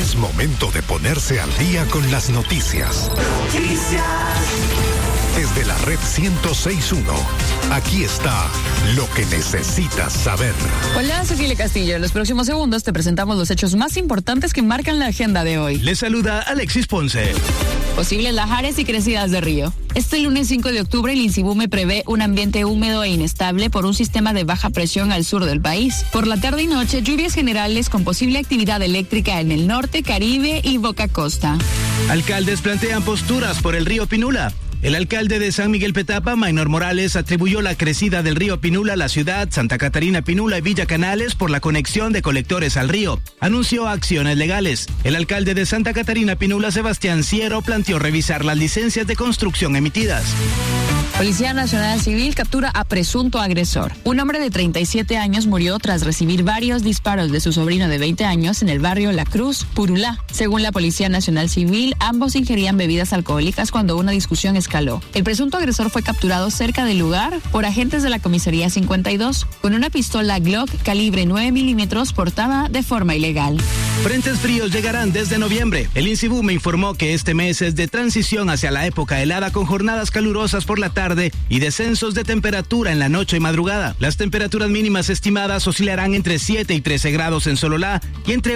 Es momento de ponerse al día con las noticias. Desde la red 106.1, aquí está lo que necesitas saber. Hola, soy Kile Castillo. En los próximos segundos te presentamos los hechos más importantes que marcan la agenda de hoy. Les saluda Alexis Ponce. Posibles lajares y crecidas de río. Este lunes 5 de octubre, el INSIBUME prevé un ambiente húmedo e inestable por un sistema de baja presión al sur del país. Por la tarde y noche, lluvias generales con posible actividad eléctrica en el norte, Caribe y Boca Costa. Alcaldes plantean posturas por el río Pinula. El alcalde de San Miguel Petapa, Maynor Morales, atribuyó la crecida del río Pinula a la ciudad, Santa Catarina Pinula y Villa Canales por la conexión de colectores al río. Anunció acciones legales. El alcalde de Santa Catarina Pinula, Sebastián Ciero, planteó revisar las licencias de construcción emitidas. Policía Nacional Civil captura a presunto agresor. Un hombre de 37 años murió tras recibir varios disparos de su sobrino de 20 años en el barrio La Cruz, Purulá. Según la Policía Nacional Civil, ambos ingerían bebidas alcohólicas cuando una discusión escaló. El presunto agresor fue capturado cerca del lugar por agentes de la Comisaría 52 con una pistola Glock calibre 9 milímetros portada de forma ilegal. Frentes fríos llegarán desde noviembre. El INSIBUME informó que este mes es de transición hacia la época helada con jornadas calurosas por la tarde y descensos de temperatura en la noche y madrugada. Las temperaturas mínimas estimadas oscilarán entre 7 y 13 grados en Sololá y entre